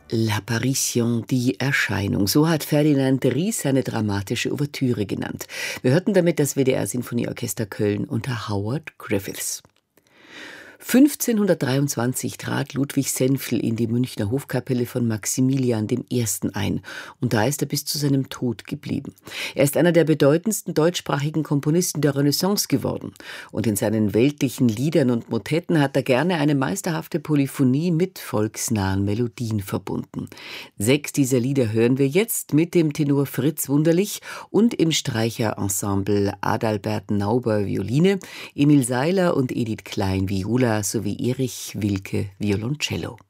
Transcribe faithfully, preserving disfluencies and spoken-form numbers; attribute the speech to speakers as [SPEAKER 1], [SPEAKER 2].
[SPEAKER 1] L'Apparition, die Erscheinung. So hat Ferdinand de Ries seine dramatische Ouvertüre genannt. Wir hörten damit das W D R-Sinfonieorchester Köln unter Howard Griffiths. fünfzehnhundertdreiundzwanzig trat Ludwig Senfl in die Münchner Hofkapelle von Maximilian dem Ersten ein und da ist er bis zu seinem Tod geblieben. Er ist einer der bedeutendsten deutschsprachigen Komponisten der Renaissance geworden und in seinen weltlichen Liedern und Motetten hat er gerne eine meisterhafte Polyphonie mit volksnahen Melodien verbunden. Sechs dieser Lieder hören wir jetzt mit dem Tenor Fritz Wunderlich und im Streicherensemble Adalbert Nauber Violine, Emil Seiler und Edith Klein Viola sowie Erich Wilke Violoncello.